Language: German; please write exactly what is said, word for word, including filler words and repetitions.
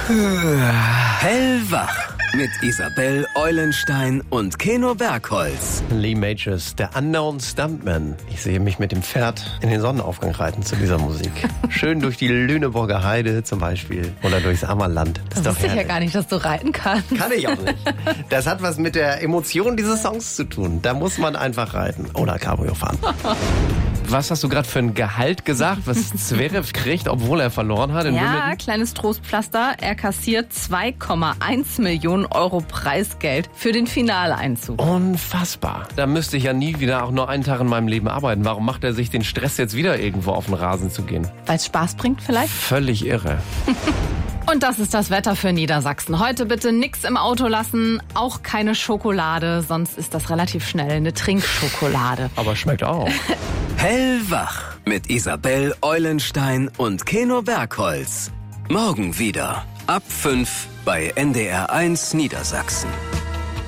Hellwach mit Isabel Eulenstein und Keno Bergholz. Lee Majors, der Unknown Stuntman. Ich sehe mich mit dem Pferd in den Sonnenaufgang reiten zu dieser Musik. Schön durch die Lüneburger Heide zum Beispiel oder durchs Ammerland. Das, das wusste ich ja gar nicht, dass du reiten kannst. Kann ich auch nicht. Das hat was mit der Emotion dieses Songs zu tun. Da muss man einfach reiten oder Cabrio fahren. Was hast du gerade für ein Gehalt gesagt, was Zverev kriegt, obwohl er verloren hat in Ja, Wimbledon? kleines Trostpflaster. Er kassiert zwei Komma eins Millionen Euro Preisgeld für den Finaleinzug. Unfassbar. Da müsste ich ja nie wieder auch nur einen Tag in meinem Leben arbeiten. Warum macht er sich den Stress, jetzt wieder irgendwo auf den Rasen zu gehen? Weil es Spaß bringt vielleicht? Völlig irre. Und das ist das Wetter für Niedersachsen. Heute bitte nix im Auto lassen, auch keine Schokolade, sonst ist das relativ schnell eine Trinkschokolade. Aber schmeckt auch. Hellwach mit Isabel Eulenstein und Keno Bergholz. Morgen wieder ab fünf bei N D R eins Niedersachsen.